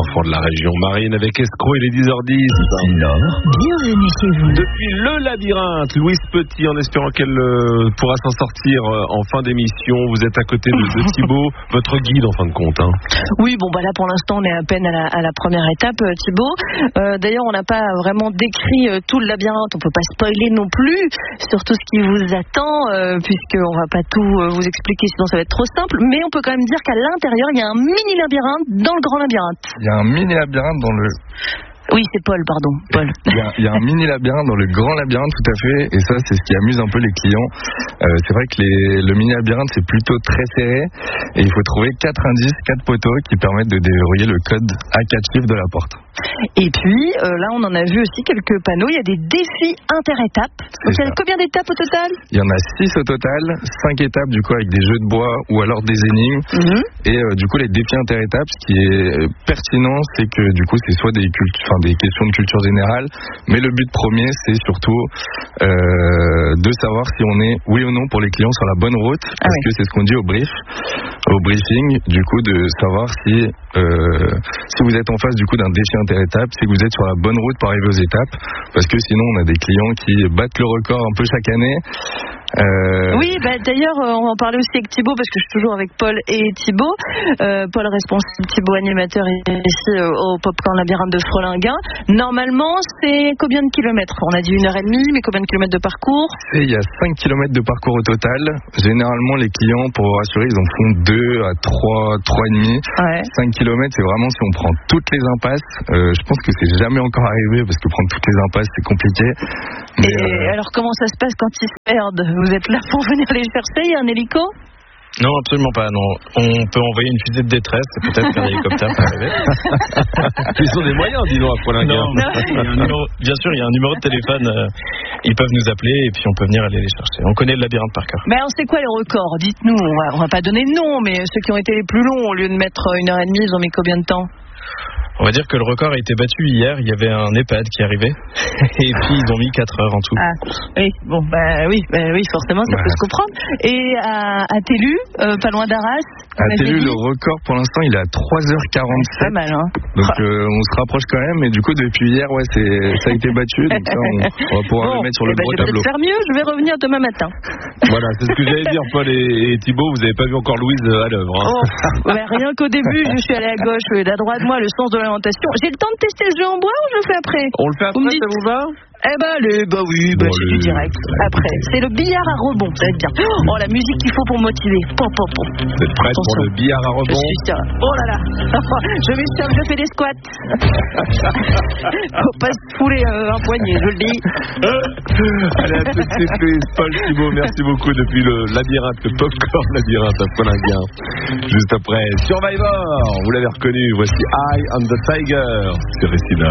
enfants de la région. Marine avec Escroc, il est 10h10. Nord, bienvenue chez vous. Depuis le labyrinthe, Louise Petit, en espérant qu'elle pourra s'en sortir en fin d'émission. Vous êtes à côté de Thibaut, votre guide en fin de compte. Hein. Oui, bon bah là pour l'instant on est à peine à la première étape, Thibaut. D'ailleurs on n'a pas vraiment décrit tout le labyrinthe, on peut pas spoiler non plus sur tout ce qui vous attend, puisqu'on va pas tout vous expliquer, sinon ça va être trop simple. Mais on peut quand même dire qu'à l'intérieur il y a un mini labyrinthe dans le grand labyrinthe. Il y a un mini labyrinthe dans le... Oui, c'est Paul, pardon. Paul. Il y a un mini labyrinthe dans le grand labyrinthe, tout à fait. Et ça, c'est ce qui amuse un peu les clients. C'est vrai que le mini labyrinthe, c'est plutôt très serré. Et il faut trouver 4 indices, 4 poteaux qui permettent de déverrouiller le code à 4 chiffres de la porte. Et puis, là, on en a vu aussi quelques panneaux. Il y a des défis inter-étapes. Donc, il y a combien d'étapes au total ? Il y en a 6 au total. 5 étapes, du coup, avec des jeux de bois ou alors des énigmes. Et du coup, les défis inter-étapes, ce qui est pertinent, c'est que du coup, c'est soit des questions de culture générale, mais le but premier, c'est surtout de savoir si on est, oui ou non, pour les clients sur la bonne route, parce que c'est ce qu'on dit au briefing, du coup, de savoir si vous êtes en face du coup d'un défi inter-étape, c'est que vous êtes sur la bonne route pour arriver aux étapes, parce que sinon, on a des clients qui battent le record un peu chaque année. Oui, d'ailleurs, on va en parler aussi avec Thibaut, parce que je suis toujours avec Paul et Thibaut. Paul responsable, Thibaut animateur ici au Popcorn Labyrinthe de Frelinguin. Normalement, c'est combien de kilomètres ? On a dit 1h30, mais combien de kilomètres de parcours ? Il y a 5 kilomètres de parcours au total. Généralement, les clients, pour vous rassurer, ils en font 2 à 3,5. 5 kilomètres, c'est vraiment si on prend toutes les impasses. Je pense que c'est jamais encore arrivé, parce que prendre toutes les impasses, c'est compliqué. Mais, et alors, comment ça se passe quand ils se perdent ? Vous êtes là pour venir les chercher ? Il y a un hélico ? Non, absolument pas, non. On peut envoyer une fusée de détresse, peut-être qu'un hélicoptère peut arriver. Ils ont des moyens, dis donc, à Frelinguin. Bien sûr, il y a un numéro de téléphone, ils peuvent nous appeler et puis on peut venir aller les chercher. On connaît le labyrinthe par cœur. Mais alors, c'est quoi les records ? Dites-nous, on va pas donner de nom, mais ceux qui ont été les plus longs, au lieu de mettre 1h30, ils ont mis combien de temps ? On va dire que le record a été battu hier. Il y avait un EHPAD qui arrivait. Et puis, ils ont mis 4 heures en tout. Ah, oui, bon, oui, forcément, ça peut se comprendre. Et à Tellu, pas loin d'Arras. À Tellu, le record, pour l'instant, il est à 3h47. Pas mal, hein. Donc, on se rapproche quand même. Et du coup, depuis hier, ça a été battu. Donc, ça, on va pouvoir le mettre sur le gros tableau. Je vais peut-être faire mieux. Je vais revenir demain matin. Voilà, c'est ce que j'allais dire, Paul et Thibaut. Vous n'avez pas vu encore Louise à l'œuvre. Hein. Rien qu'au début, je suis allé à gauche, à droite, moi, le sens de l'orientation. J'ai le temps de tester le jeu en bois ou je le fais après ? On le fait après, ça vous va ? Oui, c'est du direct. Après, c'est le billard à rebond, ça va être bien. Oh, la musique qu'il faut pour motiver. Vous êtes prête pour le billard à rebond ? Oh là là, je m'échappe, je fais des squats. Faut pas se fouler un poignet, je le dis. Allez, à tout de suite, Louise, Paul, Thibaut, merci beaucoup depuis le labyrinthe, le Popcorn Labyrinthe à Frelinguin. Juste après, Survivor, vous l'avez reconnu, voici Eye on the Tiger sur Récina.